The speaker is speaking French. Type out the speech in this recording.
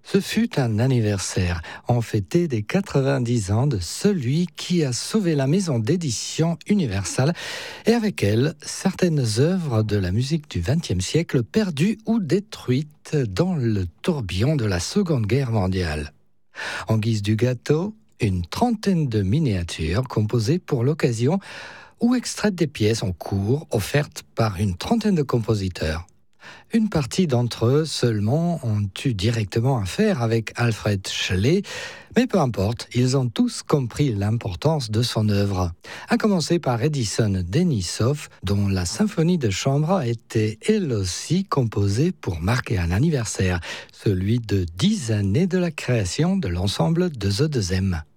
Ce fut un anniversaire, en fêté des 90 ans de celui qui a sauvé la maison d'édition Universal et avec elle certaines œuvres de la musique du XXe siècle perdues ou détruites dans le tourbillon de la Seconde Guerre mondiale. En guise du gâteau, une trentaine de miniatures composées pour l'occasion ou extraites des pièces en cours offertes par une trentaine de compositeurs. Une partie d'entre eux seulement ont eu directement affaire avec Alfred Schley, mais peu importe, ils ont tous compris l'importance de son œuvre. À commencer par Edison Denisov, dont la symphonie de chambre a été elle aussi composée pour marquer un anniversaire, celui de 10 années de la création de l'ensemble de The 2M.